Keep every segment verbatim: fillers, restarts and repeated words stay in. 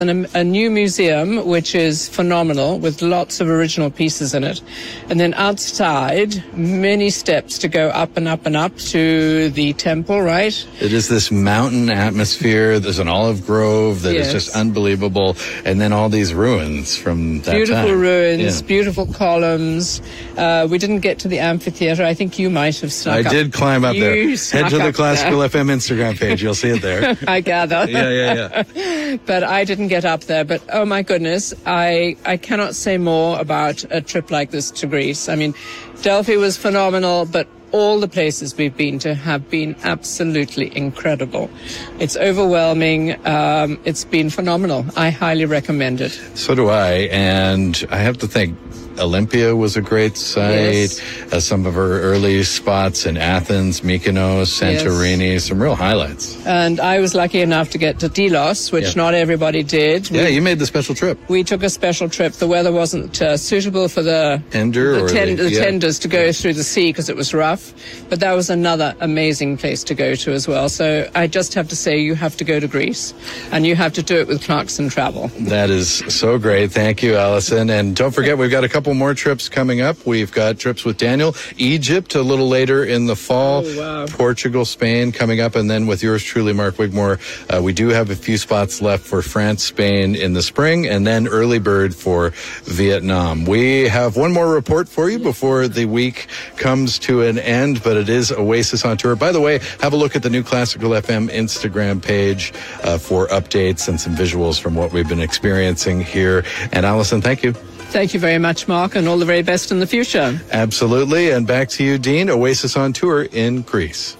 A, a new museum, which is phenomenal, with lots of original pieces in it. And then outside, many steps to go up and up and up to the temple, right? It is this mountain atmosphere. There's an olive grove that yes. is just unbelievable. And then all these ruins from that beautiful time. ruins, yeah. beautiful columns. Uh, we didn't get to the amphitheater. I think you might have snuck I up. I did climb up you there. Head to the Classical there. F M Instagram page. You'll see it there. I gather. yeah, yeah, yeah. But I didn't get up there. But oh my goodness, I I cannot say more about a trip like this to Greece. I mean, Delphi was phenomenal, but all the places we've been to have been absolutely incredible. It's overwhelming. Um, it's been phenomenal. I highly recommend it. So do I. And I have to think, Olympia was a great site. Yes. Uh, some of our early spots in Athens, Mykonos, Santorini, yes. some real highlights. And I was lucky enough to get to Delos, which yeah. not everybody did. Yeah, we, you made the special trip. We took a special trip. The weather wasn't uh, suitable for the, Tender the, or ten, the, the yeah. tenders to go through the sea because it was rough. But that was another amazing place to go to as well. So I just have to say you have to go to Greece, and you have to do it with Clarkson Travel. That is so great. Thank you, Allison. And don't forget, we've got a couple more trips coming up. We've got trips with Daniel, Egypt a little later in the fall, oh, wow. Portugal, Spain coming up, and then with yours truly, Mark Wigmore, uh, we do have a few spots left for France, Spain in the spring, and then early bird for Vietnam. We have one more report for you before the week comes to an end, but it is Oasis on Tour. By the way, have a look at the new Classical F M Instagram page uh, for updates and some visuals from what we've been experiencing here. And Allison, thank you. Thank you very much, Mark, and all the very best in the future. Absolutely. And back to you, Dean. Oasis on Tour in Greece.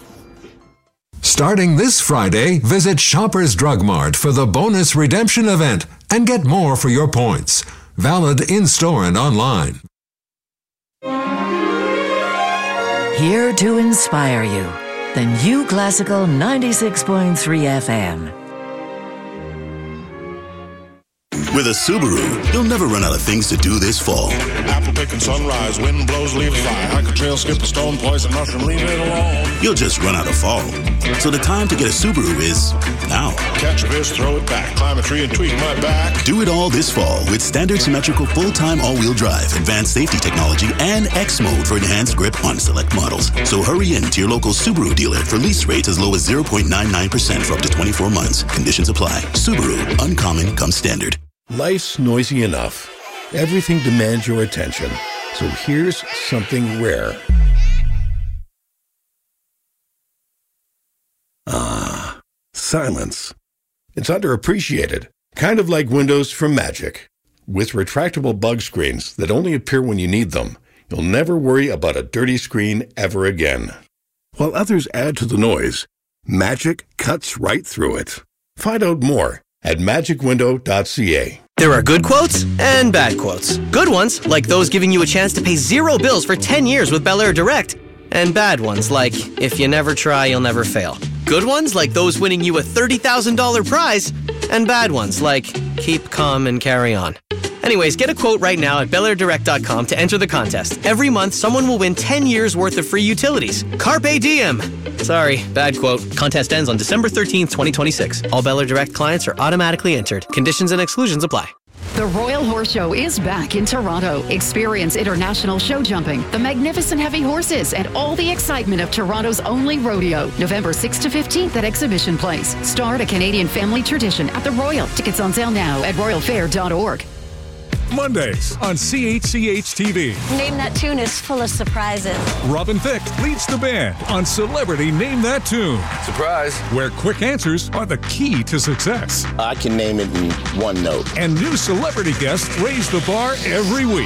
Starting this Friday, visit Shoppers Drug Mart for the bonus redemption event and get more for your points. Valid in-store and online. Here to inspire you, the new Classical ninety-six point three F M. With a Subaru, you'll never run out of things to do this fall. Apple picking sunrise, wind blows, leaves fly. I could trail, skip a stone, poison mushroom, leave it alone. You'll just run out of fall. So the time to get a Subaru is now. Catch a fish, throw it back, climb a tree and tweak my back. Do it all this fall with standard symmetrical full-time all-wheel drive, advanced safety technology, and X mode for enhanced grip on select models. So hurry in to your local Subaru dealer for lease rates as low as zero point nine nine percent for up to twenty-four months. Conditions apply. Subaru, uncommon comes standard. Life's noisy enough. Everything demands your attention. So here's something rare. Ah, silence. It's underappreciated. Kind of like Windows from Magic. With retractable bug screens that only appear when you need them, you'll never worry about a dirty screen ever again. While others add to the noise, Magic cuts right through it. Find out more at magic window dot c a. There are good quotes and bad quotes. Good ones, like those giving you a chance to pay zero bills for ten years with Bel Air Direct. And bad ones, like, if you never try, you'll never fail. Good ones, like those winning you a thirty thousand dollars prize. And bad ones, like, keep calm and carry on. Anyways, get a quote right now at bel air direct dot com to enter the contest. Every month, someone will win ten years worth of free utilities. Carpe diem! Sorry, bad quote. Contest ends on December thirteenth, twenty twenty-six. All Bel Air Direct clients are automatically entered. Conditions and exclusions apply. The Royal Horse Show is back in Toronto. Experience international show jumping, the magnificent heavy horses, and all the excitement of Toronto's only rodeo. November sixth to fifteenth at Exhibition Place. Start a Canadian family tradition at the Royal. Tickets on sale now at royal fair dot org. Mondays on C H C H T V. Name That Tune is full of surprises. Robin Thicke leads the band on Celebrity Name That Tune. Surprise. Where quick answers are the key to success. I can name it in one note. And new celebrity guests raise the bar every week.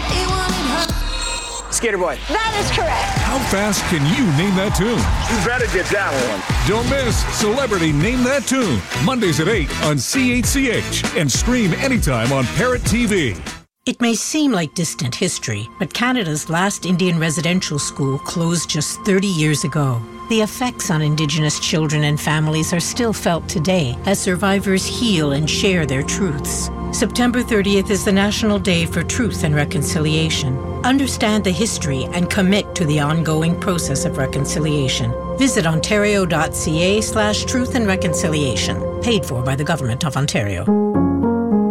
Skater Boy. That is correct. How fast can you name that tune? You better get that one. Don't miss Celebrity Name That Tune. Mondays at eight on C H C H and stream anytime on Parrot T V. It may seem like distant history, but Canada's last Indian residential school closed just thirty years ago. The effects on Indigenous children and families are still felt today as survivors heal and share their truths. September thirtieth is the National Day for Truth and Reconciliation. Understand the history and commit to the ongoing process of reconciliation. Visit ontario dot c a slash truth and reconciliation. Paid for by the Government of Ontario.